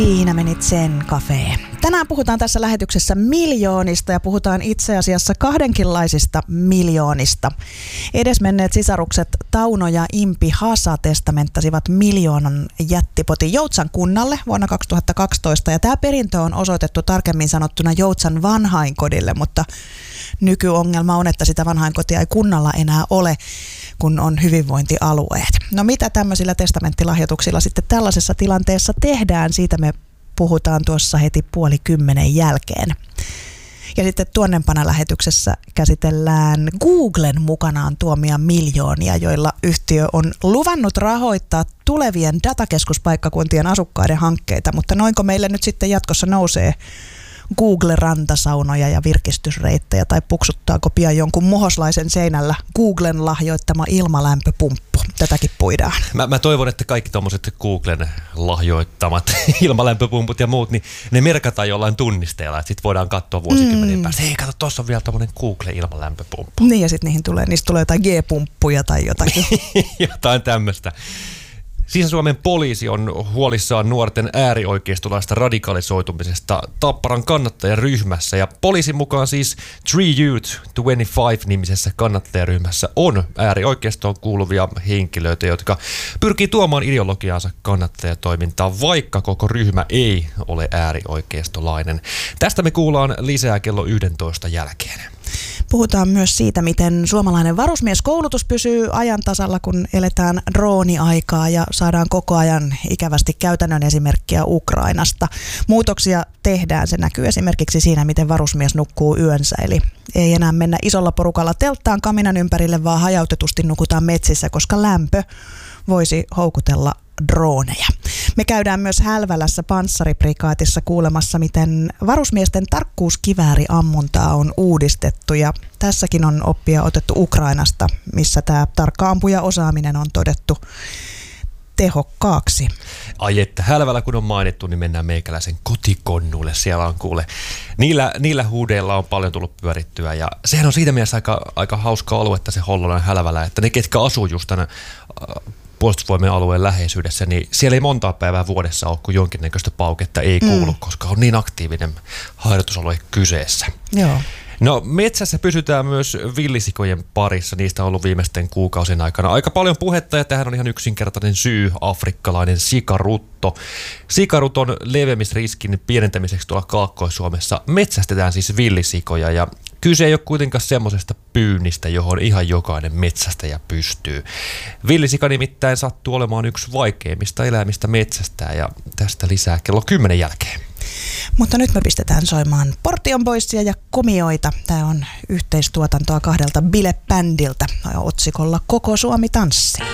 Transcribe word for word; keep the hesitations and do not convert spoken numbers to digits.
Siinä meni Zen Cafe. Tänään puhutaan tässä lähetyksessä miljoonista ja puhutaan itse asiassa kahdenkinlaisista miljoonista. Edesmenneet sisarukset Tauno ja Impi Hasa testamenttasivat miljoonan jättipotin Joutsan kunnalle vuonna kaksituhattakaksitoista ja tämä perintö on osoitettu tarkemmin sanottuna Joutsan vanhainkodille, mutta nykyongelma on, että sitä vanhainkotia ei kunnalla enää ole, kun on hyvinvointialueet. No mitä tämmöisillä testamenttilahjoituksilla sitten tällaisessa tilanteessa tehdään, siitä me puhutaan tuossa heti puoli kymmenen jälkeen. Ja sitten tuonnempana lähetyksessä käsitellään Googlen mukanaan tuomia miljoonia, joilla yhtiö on luvannut rahoittaa tulevien datakeskuspaikkakuntien asukkaiden hankkeita, mutta noinko meille nyt sitten jatkossa nousee Google-rantasaunoja ja virkistysreittejä tai puksuttaako pian jonkun mohoslaisen seinällä Googlen lahjoittama ilmalämpöpumppu? Tätäkin puidaan. Mä, mä toivon, että kaikki tommoset Googlen lahjoittamat ilmalämpöpumput ja muut, niin ne merkataan jollain tunnisteella, että sit voidaan katsoa vuosikymmenen mm. päästä. Hei, kato, tossa on vielä tommonen Google-ilmalämpöpumppu. Niin ja sit niihin tulee, niistä tulee jotain G-pumppuja tai jotakin. Jotain tämmöistä. Sisä-Suomen poliisi on huolissaan nuorten äärioikeistolaista radikalisoitumisesta Tapparan kannattajaryhmässä. Ja poliisin mukaan siis Tree Youth kaksikymmentäviisi-nimisessä kannattajaryhmässä on äärioikeistoon kuuluvia henkilöitä, jotka pyrkii tuomaan ideologiaansa kannattajatoimintaan, vaikka koko ryhmä ei ole äärioikeistolainen. Tästä me kuullaan lisää kello yksitoista jälkeen. Puhutaan myös siitä, miten suomalainen varusmieskoulutus pysyy ajan tasalla, kun eletään drooniaikaa ja saadaan koko ajan ikävästi käytännön esimerkkiä Ukrainasta. Muutoksia tehdään, se näkyy esimerkiksi siinä, miten varusmies nukkuu yönsä, eli ei enää mennä isolla porukalla telttaan kaminan ympärille, vaan hajautetusti nukutaan metsissä, koska lämpö voisi houkutella drooneja. Me käydään myös Hälvälässä panssariprikaatissa kuulemassa, miten varusmiesten tarkkuuskivääriammuntaa on uudistettu ja tässäkin on oppia otettu Ukrainasta, missä tämä tarkka ampuja osaaminen on todettu tehokkaaksi. Ai että, Hälvälä kun on mainittu, niin mennään meikäläisen kotikonnuille. Siellä on kuule, niillä, niillä huudeilla on paljon tullut pyörittyä ja sehän on siitä mielessä aika, aika hauska aluetta se Hollolan Hälvälä, että ne ketkä asuu just tänä äh, puolustusvoimien alueen läheisyydessä, niin siellä ei montaa päivää vuodessa ole, kun jonkinnäköistä pauketta ei kuulu, mm. koska on niin aktiivinen harjoitusalue kyseessä. Joo. No metsässä pysytään myös villisikojen parissa, niistä on ollut viimeisten kuukausien aikana aika paljon puhetta ja tähän on ihan yksinkertainen syy, afrikkalainen sikarutto. Sikaruton leviämisriskin pienentämiseksi tuolla Kaakkois-Suomessa metsästetään siis villisikoja ja kyse ei ole kuitenkaan semmoisesta pyynnistä, johon ihan jokainen metsästäjä pystyy. Villisika nimittäin sattuu olemaan yksi vaikeimmista eläimistä metsästää ja tästä lisää kello kymmenen jälkeen. Mutta nyt me pistetään soimaan Portion Boysia ja Komioita. Tämä on yhteistuotantoa kahdelta bile-bändiltä otsikolla Koko Suomi tanssii.